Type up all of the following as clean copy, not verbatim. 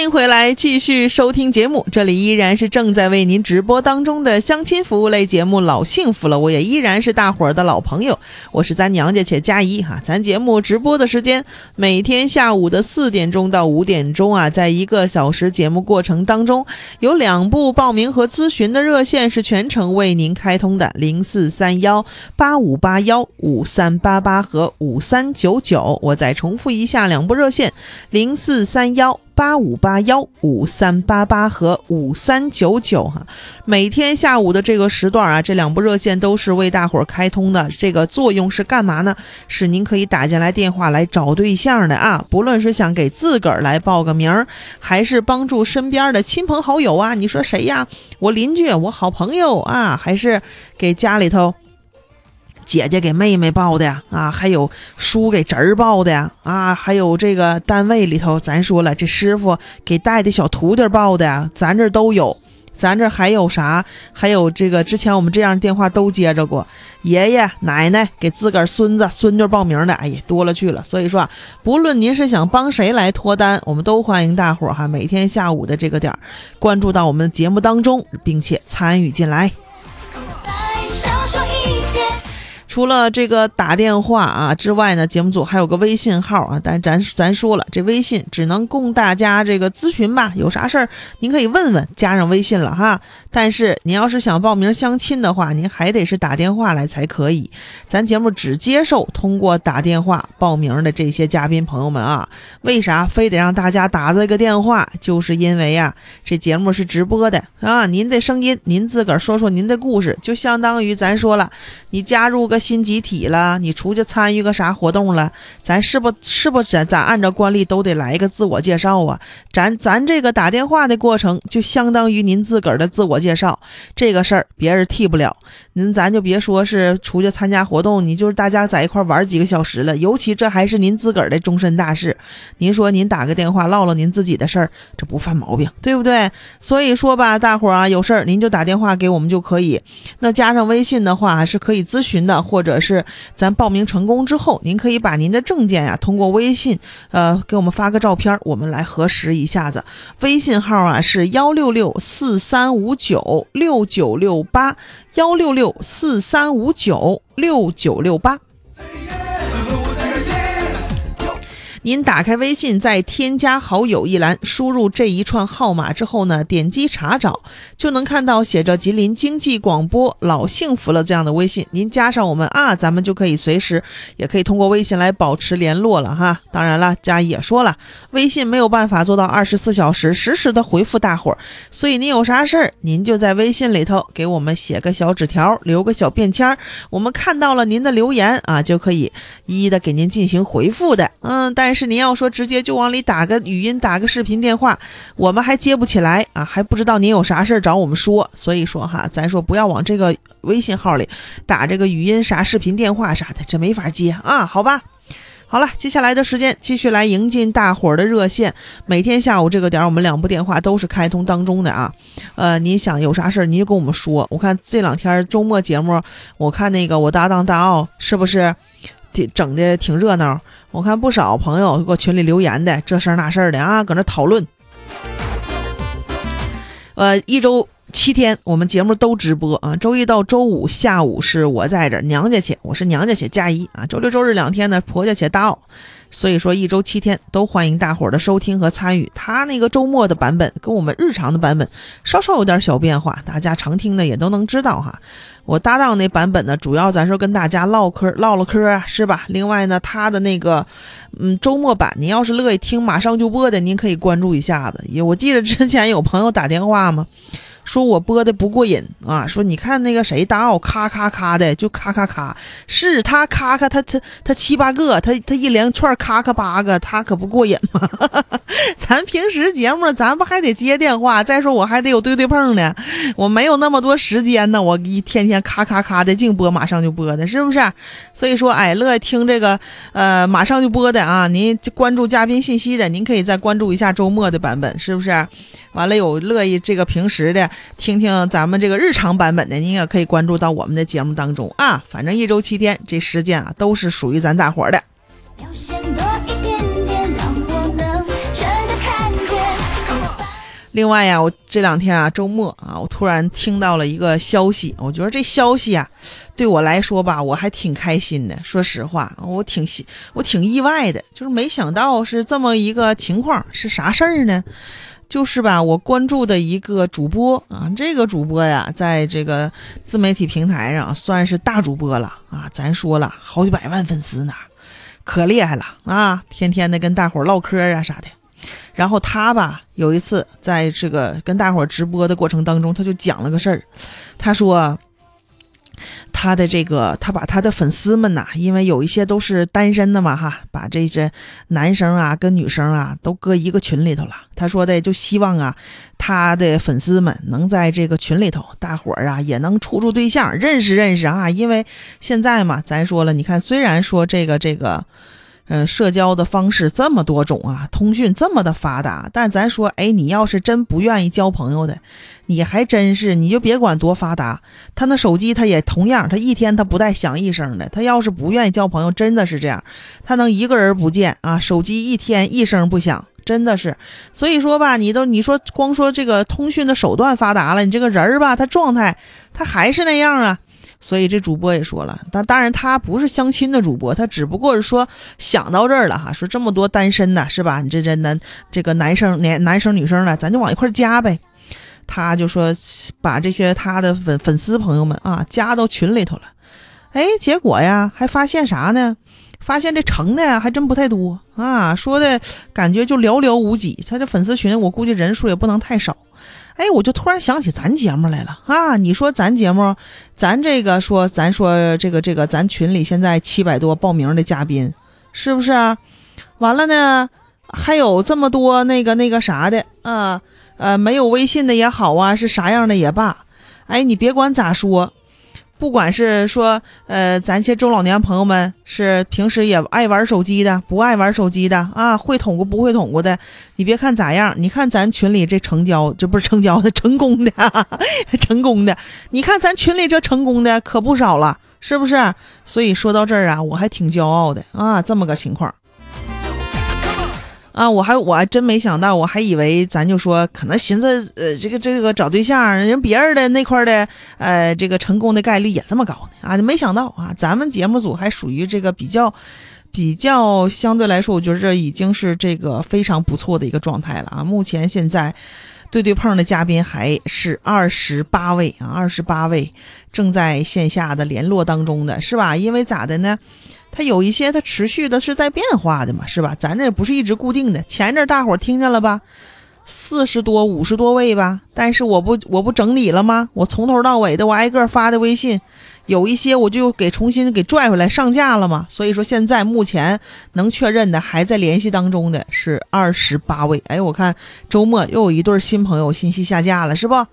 欢迎回来继续收听节目，这里依然是正在为您直播当中的相亲服务类节目老幸福了，我也依然是大伙儿的老朋友，我是咱娘家且佳怡哈。咱节目直播的时间每天下午的4点钟到5点钟啊，在1个小时节目过程当中，有2部报名和咨询的热线是全程为您开通的，043185815388和5399。我再重复一下2部热线，043185815388和5399哈。每天下午的这个时段啊，这2部热线都是为大伙儿开通的。这个作用是干嘛呢？是您可以打进来电话来找对象的啊，不论是想给自个儿来报个名，还是帮助身边的亲朋好友啊，你说谁呀？我邻居，我好朋友啊，还是给家里头姐姐给妹妹报的呀啊，还有叔给侄儿报的呀啊，还有这个单位里头咱说了，这师傅给带的小徒弟报的呀，咱这都有。咱这还有啥？还有这个之前我们这样电话都接着过，爷爷奶奶给自个儿孙子孙女报名的，哎呀多了去了。所以说啊，不论您是想帮谁来脱单，我们都欢迎大伙儿哈，每天下午的这个点关注到我们的节目当中，并且参与进来。除了这个打电话啊之外呢，节目组还有个微信号啊，但咱说了，这微信只能供大家这个咨询吧，有啥事儿您可以问问，加上微信了哈。但是您要是想报名相亲的话，您还得是打电话来才可以。咱节目只接受通过打电话报名的这些嘉宾朋友们啊。为啥非得让大家打这个电话？就是因为啊，这节目是直播的啊，您的声音，您自个儿说说您的故事，就相当于咱说了，你加入个新集体了，你出去参与个啥活动了，咱是不咱按照惯例都得来一个自我介绍啊。咱这个打电话的过程就相当于您自个儿的自我介绍，这个事儿别人替不了。咱就别说是出去参加活动，你就是大家在一块玩几个小时了，尤其这还是您自个儿的终身大事，您说您打个电话唠唠您自己的事儿，这不犯毛病，对不对？所以说吧，大伙儿啊，有事儿您就打电话给我们就可以。那加上微信的话是可以咨询的，或者是咱报名成功之后，您可以把您的证件呀通过微信给我们发个照片，我们来核实一下子。微信号啊是16643596968 16643596968。您打开微信，在添加好友一栏输入这一串号码之后呢，点击查找，就能看到写着吉林经济广播老幸福了这样的微信。您加上我们啊，咱们就可以随时也可以通过微信来保持联络了哈。当然了，佳怡也说了，微信没有办法做到24小时实时的回复大伙儿，所以您有啥事儿，您就在微信里头给我们写个小纸条，留个小便签，我们看到了您的留言啊，就可以一一的给您进行回复的。但是您要说直接就往里打个语音打个视频电话，我们还接不起来啊，还不知道您有啥事儿找我们说。所以说哈，咱说不要往这个微信号里打这个语音啥视频电话啥的，这没法接啊，好吧。好了，接下来的时间继续来迎进大伙儿的热线。每天下午这个点我们2部电话都是开通当中的啊。您想有啥事儿您就跟我们说。我看这2天周末节目，我看那个我搭档大奥是不是整的挺热闹，我看不少朋友给我群里留言的，这事儿那事儿的啊，搁那讨论。1周7天我们节目都直播啊，周一到周五下午是我在这儿娘家且，我是娘家且佳怡啊，周六周日2天呢婆家且大奥。所以说1周7天都欢迎大伙儿的收听和参与。他那个周末的版本跟我们日常的版本稍稍有点小变化，大家常听的也都能知道哈。我搭档那版本呢，主要咱说跟大家唠了嗑啊，是吧？另外呢，他的那个周末版，您要是乐意听马上就播的，您可以关注一下子。我记得之前有朋友打电话嘛，说我播的不过瘾啊，说你看那个谁大奥咔咔咔的就咔咔咔，是他咔咔他7、8个，他一连串咔咔8个，他可不过瘾吗？咱平时节目咱不还得接电话，再说我还得有对碰呢，我没有那么多时间呢，我一天天咔咔咔的净播马上就播的，是不是？所以说乐意听这个马上就播的啊，您关注嘉宾信息的，您可以再关注一下周末的版本，是不是？完了有乐意这个平时的听听咱们这个日常版本的，您也可以关注到我们的节目当中啊。反正1周7天这时间啊，都是属于咱大伙的。表现多一点点，让我能真的看见，空另外呀，我这2天啊，周末啊，我突然听到了一个消息，我觉得这消息啊，对我来说吧，我还挺开心的。说实话，我挺意外的，就是没想到是这么一个情况。是啥事儿呢？就是吧，我关注的一个主播啊，这个主播呀，在这个自媒体平台上算是大主播了啊，咱说了好几百万粉丝呢，可厉害了啊，天天的跟大伙唠嗑啊啥的。然后他吧，有一次在这个跟大伙直播的过程当中，他就讲了个事儿。他说他把他的粉丝们呐，因为有一些都是单身的嘛哈，把这些男生啊跟女生啊都搁一个群里头了。他说的就希望啊，他的粉丝们能在这个群里头，大伙儿啊也能处对象，认识认识啊。因为现在嘛，咱说了，你看虽然说这个社交的方式这么多种啊，通讯这么的发达，但咱说，你要是真不愿意交朋友的，你还真是，你就别管多发达，他那手机他也同样，他一天他不带响一声的，他要是不愿意交朋友，真的是这样，他能一个人不见啊，手机一天一声不响，真的是。所以说吧，你说光说这个通讯的手段发达了，你这个人吧，他状态他还是那样啊。所以这主播也说了，但当然他不是相亲的主播，他只不过是说想到这儿了哈，说这么多单身的是吧？你这个男生女生呢，咱就往一块加呗。他就说把这些他的粉丝朋友们啊加到群里头了。结果呀还发现啥呢？发现这成的呀还真不太多啊，说的感觉就寥寥无几。他这粉丝群我估计人数也不能太少。我就突然想起咱节目来了啊！你说咱节目，咱说咱群里现在700多报名的嘉宾，是不是？完了呢，还有这么多那个啥的啊，没有微信的也好啊，是啥样的也罢，你别管咋说。不管是说咱些中老年朋友们是平时也爱玩手机的，不爱玩手机的啊，会捅咕不会捅咕的，你别看咋样，你看咱群里这成功的成功的，你看咱群里这成功的可不少了，是不是？所以说到这儿啊，我还挺骄傲的啊，这么个情况啊，我还真没想到，我还以为咱就说可能寻思这个找对象人别人的那块的这个成功的概率也这么高呢啊，没想到啊，咱们节目组还属于这个比较相对来说，我觉得这已经是这个非常不错的一个状态了啊。目前现在对碰的嘉宾还是28位啊，28位正在线下的联络当中的是吧？因为咋的呢？它有一些它持续的是在变化的嘛，是吧？咱这也不是一直固定的。前阵大伙听见了吧？40多、50多位吧。但是我不整理了吗？我从头到尾的我挨个发的微信，有一些我就重新给拽回来上架了嘛。所以说现在目前能确认的还在联系当中的是28位。我看周末又有一对新朋友信息下架了，是不？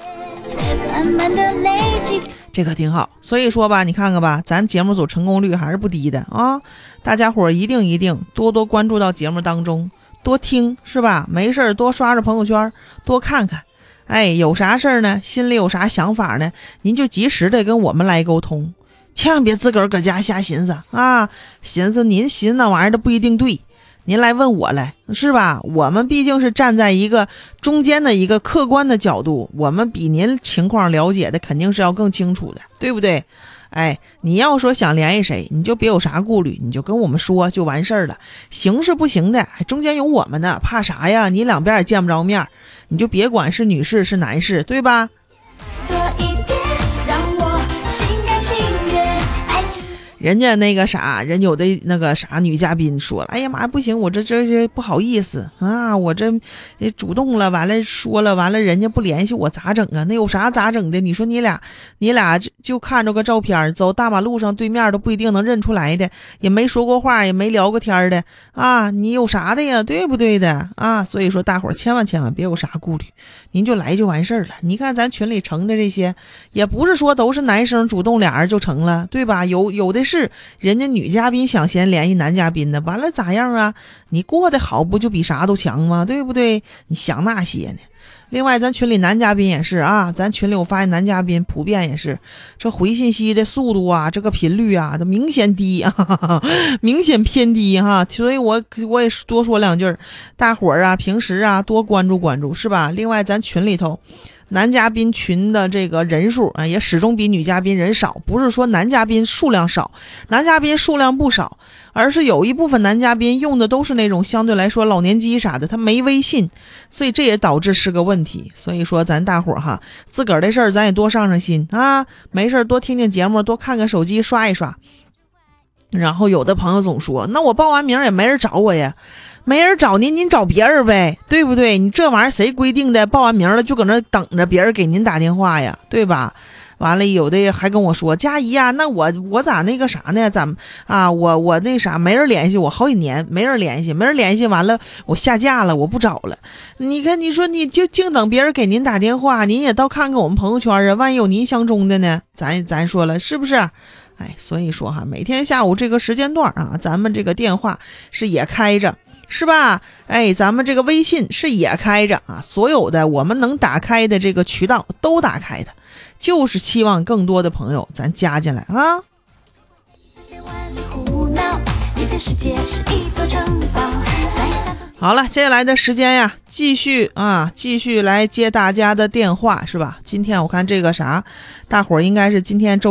这可挺好。所以说吧，你看看吧，咱节目组成功率还是不低的啊！大家伙一定多多关注到节目当中，多听是吧？没事多刷刷朋友圈，多看看。有啥事儿呢？心里有啥想法呢？您就及时的跟我们来沟通，千万别自个儿搁家瞎寻思啊！您寻思那玩意儿都不一定对。您来问我来是吧？我们毕竟是站在一个中间的一个客观的角度，我们比您情况了解的肯定是要更清楚的，对不对？你要说想联系谁，你就别有啥顾虑，你就跟我们说就完事儿了。行是不行的，还中间有我们呢，怕啥呀？你两边也见不着面，你就别管是女士是男士，对吧？人家那个啥，人有的那个啥女嘉宾说了，哎呀妈不行，我这些不好意思啊，我这主动了，完了说了，完了人家不联系我咋整啊？那有啥咋整的？你说你俩就看着个照片，走大马路上对面都不一定能认出来的，也没说过话，也没聊过天的啊，你有啥的呀？对不对的啊？所以说大伙儿千万别有啥顾虑，您就来就完事儿了。你看咱群里成的这些，也不是说都是男生主动俩人就成了，对吧？有的是人家女嘉宾想先联系男嘉宾呢，完了咋样啊？你过得好不就比啥都强吗？对不对？你想那些呢？另外咱群里男嘉宾也是啊，咱群里我发现男嘉宾普遍也是这回信息的速度啊，这个频率啊都明显低啊，明显偏低哈，所以我也多说两句，大伙儿啊平时啊多关注关注是吧？另外咱群里头男嘉宾群的这个人数啊，也始终比女嘉宾人少，不是说男嘉宾数量少，男嘉宾数量不少，而是有一部分男嘉宾用的都是那种相对来说老年机啥的，他没微信，所以这也导致是个问题。所以说咱大伙儿哈，自个儿的事儿咱也多上上心啊，没事多听听节目，多看看手机，刷一刷。然后有的朋友总说，那我报完名也没人找我呀。没人找您，您找别人呗，对不对？你这玩意儿谁规定的？报完名了就搁那等着别人给您打电话呀，对吧？完了，有的还跟我说，佳怡啊，那我咋那个啥呢？咋啊？我那啥没人联系我好几年，没人联系，完了我下架了，我不找了。你看，你说你就净等别人给您打电话，您也倒看看我们朋友圈啊，万一有您相中的呢？咱说了是不是？哎，所以说哈，每天下午这个时间段啊，咱们这个电话是也开着。是吧？哎，咱们这个微信是也开着啊，所有的我们能打开的这个渠道都打开的，就是希望更多的朋友咱加进来啊。好了，接下来的时间呀，继续来接大家的电话，是吧？今天我看这个啥，大伙儿应该是今天周